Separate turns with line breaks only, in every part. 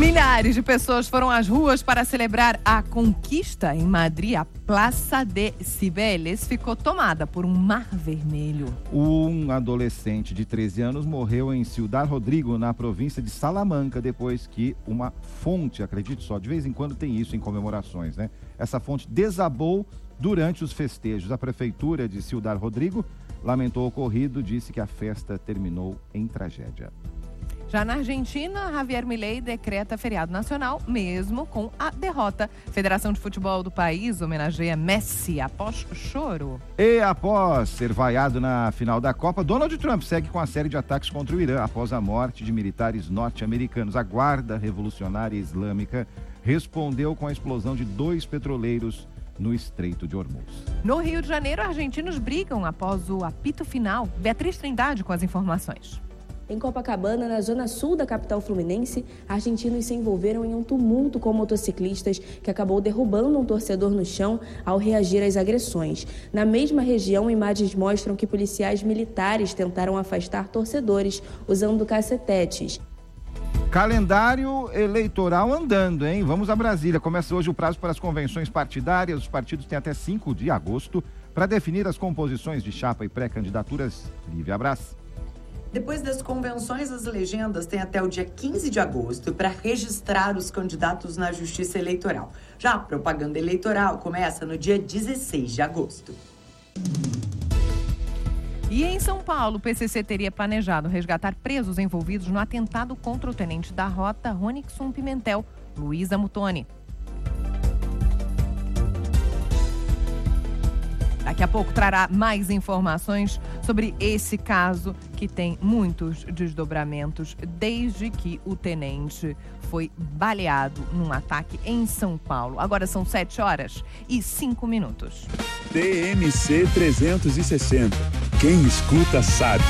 Milhares de pessoas foram às ruas para celebrar a conquista em Madrid. A Plaça de Cibeles ficou tomada por um mar vermelho.
Um adolescente de 13 anos morreu em Ciudad Rodrigo, na província de Salamanca, depois que uma fonte, acredite só, de vez em quando tem isso em comemorações, né? Essa fonte desabou durante os festejos. A prefeitura de Ciudad Rodrigo lamentou o ocorrido, disse que a festa terminou em tragédia.
Já na Argentina, Javier Milei decreta feriado nacional, mesmo com a derrota. Federação de Futebol do país homenageia Messi após choro.
E após ser vaiado na final da Copa, Donald Trump segue com a série de ataques contra o Irã após a morte de militares norte-americanos. A Guarda Revolucionária Islâmica respondeu com a explosão de 2 petroleiros no Estreito de Hormuz.
No Rio de Janeiro, argentinos brigam após o apito final. Beatriz Trindade com as informações.
Em Copacabana, na zona sul da capital fluminense, argentinos se envolveram em um tumulto com motociclistas que acabou derrubando um torcedor no chão ao reagir às agressões. Na mesma região, imagens mostram que policiais militares tentaram afastar torcedores usando cacetetes.
Calendário eleitoral andando, hein? Vamos a Brasília. Começa hoje o prazo para as convenções partidárias. Os partidos têm até 5 de agosto para definir as composições de chapa e pré-candidaturas. Lívia Brás.
Depois das convenções, as legendas têm até o dia 15 de agosto para registrar os candidatos na Justiça Eleitoral. Já a propaganda eleitoral começa no dia 16 de agosto.
E em São Paulo, o PCC teria planejado resgatar presos envolvidos no atentado contra o tenente da Rota, Ronixon Pimentel, Luiz Amutoni. Daqui a pouco trará mais informações sobre esse caso que tem muitos desdobramentos desde que o tenente foi baleado num ataque em São Paulo. Agora são 7h05.
TMC 360. Quem escuta sabe.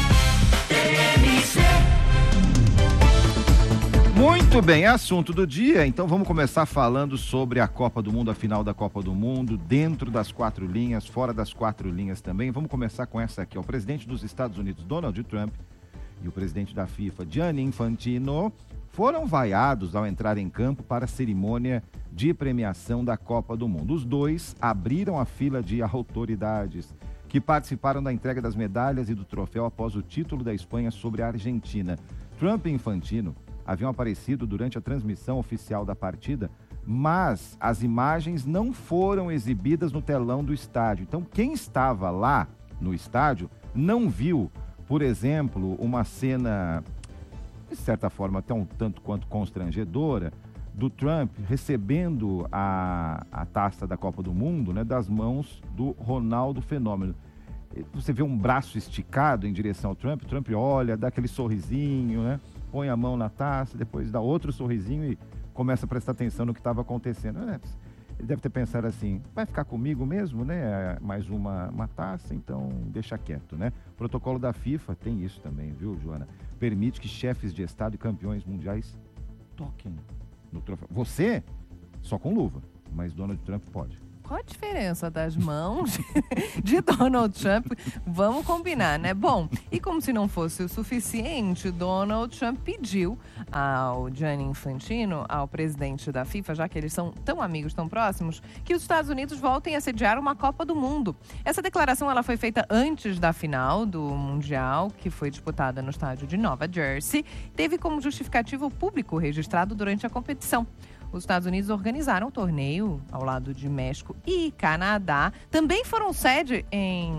Muito bem, assunto do dia. Então vamos começar falando sobre a Copa do Mundo, a final da Copa do Mundo, dentro das 4 linhas, fora das 4 linhas também. Vamos começar com essa aqui. O presidente dos Estados Unidos, Donald Trump, e o presidente da FIFA, Gianni Infantino, foram vaiados ao entrar em campo para a cerimônia de premiação da Copa do Mundo. Os dois abriram a fila de autoridades que participaram da entrega das medalhas e do troféu após o título da Espanha sobre a Argentina. Trump e Infantino haviam aparecido durante a transmissão oficial da partida, mas as imagens não foram exibidas no telão do estádio. Então, quem estava lá no estádio não viu, por exemplo, uma cena, de certa forma, até um tanto quanto constrangedora, do Trump recebendo a taça da Copa do Mundo, né, das mãos do Ronaldo Fenômeno. Você vê um braço esticado em direção ao Trump, o Trump olha, dá aquele sorrisinho, né? Põe a mão na taça, depois dá outro sorrisinho e começa a prestar atenção no que estava acontecendo. Ele deve ter pensado assim, vai ficar comigo mesmo, né? Mais uma taça, então deixa quieto, né? O protocolo da FIFA tem isso também, viu, Joana? Permite que chefes de Estado e campeões mundiais toquem no troféu. Você, só com luva, mas Donald Trump pode.
Qual a diferença das mãos de Donald Trump? Vamos combinar, né? Bom, e como se não fosse o suficiente, Donald Trump pediu ao Gianni Infantino, ao presidente da FIFA, já que eles são tão amigos, tão próximos, que os Estados Unidos voltem a sediar uma Copa do Mundo. Essa declaração ela foi feita antes da final do Mundial, que foi disputada no estádio de Nova Jersey. Teve como justificativa o público registrado durante a competição. Os Estados Unidos organizaram o torneio ao lado de México e Canadá. Também foram sede em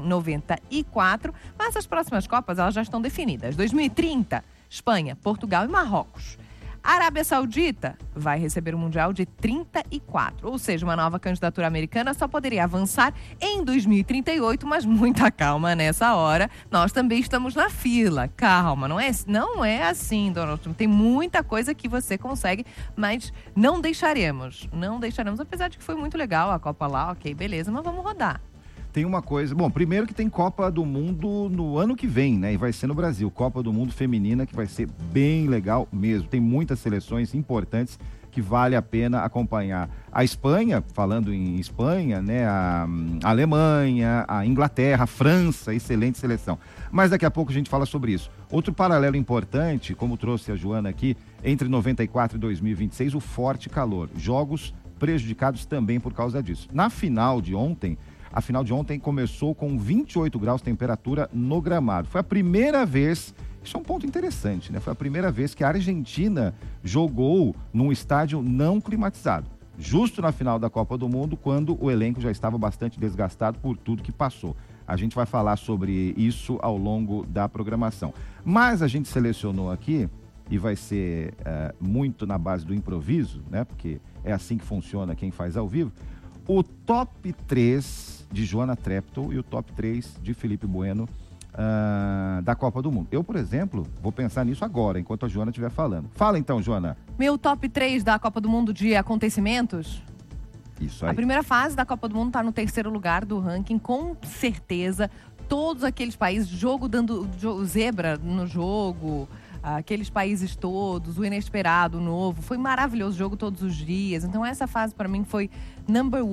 94, mas as próximas Copas elas já estão definidas. 2030, Espanha, Portugal e Marrocos. A Arábia Saudita vai receber o Mundial de 34, ou seja, uma nova candidatura americana só poderia avançar em 2038, mas muita calma nessa hora. Nós também estamos na fila. Calma, não é assim, Donald Trump. Tem muita coisa que você consegue, mas não deixaremos, apesar de que foi muito legal a Copa lá, ok, beleza, mas vamos rodar.
Tem uma coisa, bom, primeiro que tem Copa do Mundo no ano que vem, né, e vai ser no Brasil, Copa do Mundo feminina, que vai ser bem legal mesmo, tem muitas seleções importantes que vale a pena acompanhar. A Espanha, falando em Espanha, né, a Alemanha, a Inglaterra, a França, excelente seleção. Mas daqui a pouco a gente fala sobre isso. Outro paralelo importante, como trouxe a Joana aqui, entre 94 e 2026, o forte calor. Jogos prejudicados também por causa disso. A final de ontem começou com 28 graus de temperatura no gramado. Foi a primeira vez, isso é um ponto interessante, né? Foi a primeira vez que a Argentina jogou num estádio não climatizado. Justo na final da Copa do Mundo, quando o elenco já estava bastante desgastado por tudo que passou. A gente vai falar sobre isso ao longo da programação. Mas a gente selecionou aqui, e vai ser muito na base do improviso, né? Porque é assim que funciona quem faz ao vivo, o top 3 de Joana Treptow e o top 3 de Felipe Bueno da Copa do Mundo. Eu, por exemplo, vou pensar nisso agora, enquanto a Joana estiver falando. Fala então, Joana.
Meu top 3 da Copa do Mundo de acontecimentos?
Isso aí.
A primeira fase da Copa do Mundo está no 3º lugar do ranking, com certeza. Todos aqueles países, jogo dando zebra no jogo, aqueles países todos, o inesperado, o novo. Foi maravilhoso o jogo todos os dias. Então essa fase para mim foi number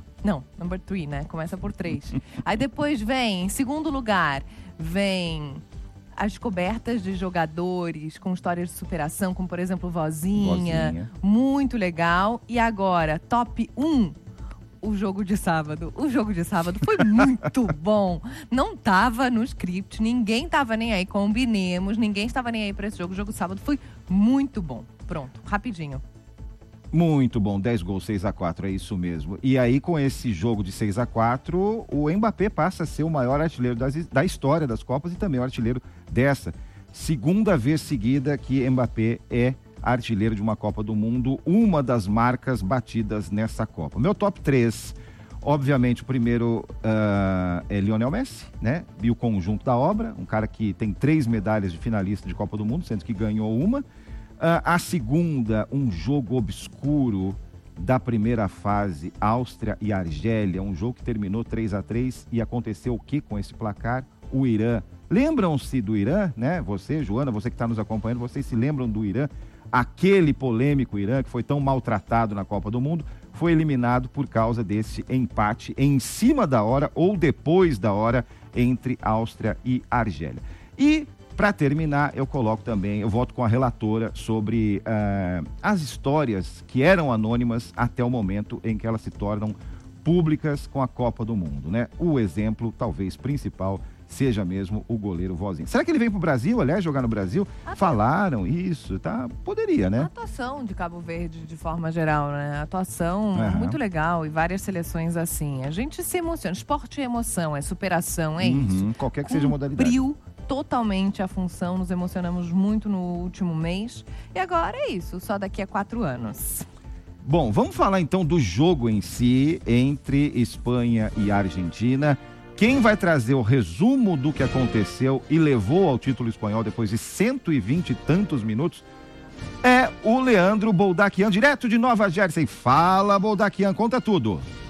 3, né? Começa por 3. Aí depois vem, em segundo lugar, vem as descobertas de jogadores com histórias de superação, como por exemplo Vozinha. Muito legal. E agora, top 1, o jogo de sábado. O jogo de sábado foi muito bom. Não tava no script, ninguém tava nem aí, combinemos, ninguém estava nem aí para esse jogo. O jogo de sábado foi muito bom. Pronto, rapidinho.
Muito bom, 10 gols, 6-4, é isso mesmo. E aí, com esse jogo de 6-4, o Mbappé passa a ser o maior artilheiro da história das Copas e também o artilheiro dessa. Segunda vez seguida que Mbappé é artilheiro de uma Copa do Mundo, uma das marcas batidas nessa Copa. Meu top 3, obviamente, o primeiro é Lionel Messi, né? E o conjunto da obra, um cara que tem 3 medalhas de finalista de Copa do Mundo, sendo que ganhou uma. A segunda, um jogo obscuro da primeira fase, Áustria e Argélia, um jogo que terminou 3-3 e aconteceu o que com esse placar? O Irã. Lembram-se do Irã, né? Você, Joana, você que está nos acompanhando, vocês se lembram do Irã? Aquele polêmico Irã que foi tão maltratado na Copa do Mundo, foi eliminado por causa desse empate em cima da hora ou depois da hora entre Áustria e Argélia. E para terminar, eu voto com a relatora sobre as histórias que eram anônimas até o momento em que elas se tornam públicas com a Copa do Mundo, né? O exemplo, talvez, principal seja mesmo o goleiro Vozinha. Será que ele vem pro Brasil, aliás, jogar no Brasil? Falaram isso, tá? Poderia, né?
A atuação de Cabo Verde, de forma geral, né? A atuação muito legal e várias seleções assim. A gente se emociona. Esporte é emoção, é superação, é isso.
Qualquer que seja a modalidade.
Cumpriu totalmente a função, nos emocionamos muito no último mês. E agora é isso, só daqui a 4 anos.
Bom, vamos falar então do jogo em si, entre Espanha e Argentina. Quem vai trazer o resumo do que aconteceu e levou ao título espanhol depois de 120 e tantos minutos é o Leandro Boldaquian, direto de Nova Jersey. Fala, Boldaquian, conta tudo.